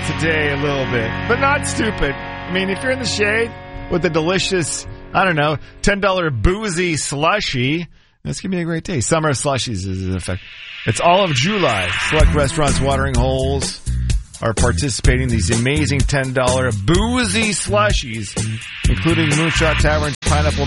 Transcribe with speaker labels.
Speaker 1: today a little bit, but not stupid. I mean, if you're in the shade with a delicious, I don't know, $10 boozy slushy, that's going to be a great day. Summer slushies is in effect. It's all of July. Select restaurants, watering holes are participating in these amazing $10 boozy slushies, including Moonshot Tavern's Pineapple